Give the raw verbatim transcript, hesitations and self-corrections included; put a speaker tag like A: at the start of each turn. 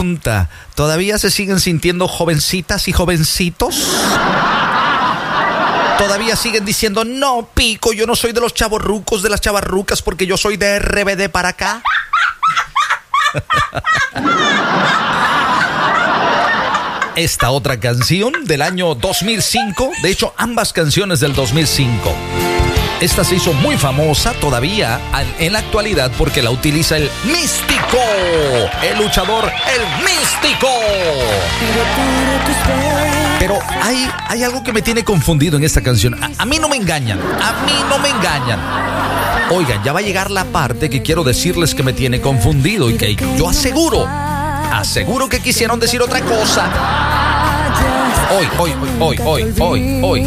A: pregunta, ¿todavía se siguen sintiendo jovencitas y jovencitos? ¿Todavía siguen diciendo, no, Pico, yo no soy de los chavorrucos, de las chavarrucas, porque yo soy de R B D para acá? Esta otra canción del año dos mil cinco, de hecho ambas canciones del dos mil cinco. Esta se hizo muy famosa todavía en la actualidad porque la utiliza el Místico, el luchador, el Místico. Pero hay, hay algo que me tiene confundido en esta canción. A, a mí no me engañan, a mí no me engañan. Oigan, ya va a llegar la parte que quiero decirles que me tiene confundido y que yo aseguro, aseguro que quisieron decir otra cosa. Hoy, hoy, hoy, hoy, hoy, hoy, hoy.